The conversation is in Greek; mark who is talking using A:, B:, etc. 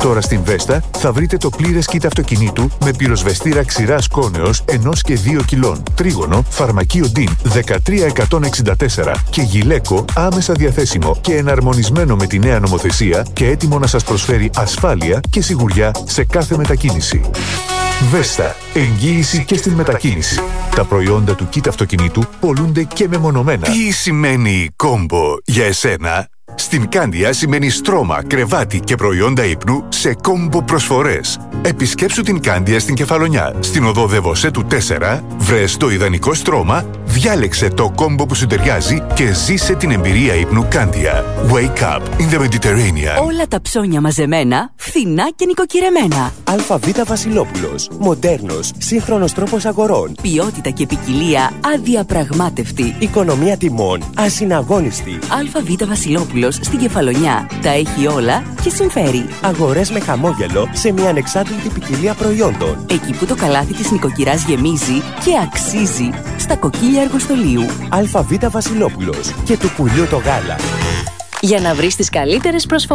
A: Τώρα στην Βέστα θα βρείτε το πλήρες kit αυτοκινήτου με πυροσβεστήρα ξηράς κόνεως 1 και 2 κιλών, τρίγωνο, φαρμακείο DIN 13164 και γυλαίκο άμεσα διαθέσιμο και εναρμονισμένο με τη νέα νομοθεσία και έτοιμο να σας προσφέρει ασφάλεια και σιγουριά σε κάθε μετακίνηση. Βέστα. Εγγύηση και στην μετακίνηση. Τα προϊόντα του kit αυτοκινήτου πολλούνται και μεμονωμένα.
B: Τι σημαίνει κόμπο για εσένα? Στην Κάνδια σημαίνει στρώμα, κρεβάτι και προϊόντα ύπνου σε κόμπο προσφορές. Επισκέψου την Κάνδια στην Κεφαλονιά. Στην οδό Δεβοσέτου 4, βρες το ιδανικό στρώμα, διάλεξε το κόμπο που σου ταιριάζει και ζήσε την εμπειρία ύπνου Κάνδια. Wake up in the Mediterranean.
C: Όλα τα ψώνια μαζεμένα, φθηνά και νοικοκυρεμένα.
D: ΑΒ Βασιλόπουλος. Μοντέρνος, σύγχρονος τρόπος αγορών.
C: Ποιότητα και ποικιλία αδιαπραγμάτευτη.
D: Οικονομία τιμών ασυναγώνιστη.
C: ΑΒ Βασιλόπουλος στην Κεφαλονιά. Τα έχει όλα και συμφέρει.
D: Αγορές με χαμόγελο σε μια ανεξάρτητη ποικιλία προϊόντων.
C: Εκεί που το καλάθι της νοικοκυράς γεμίζει και αξίζει. Στα κοκκίλια Αργοστολίου.
D: ΑΒ Βασιλόπουλος και του πουλιού το γάλα.
E: Για να βρεις τις καλύτερες προσφορές.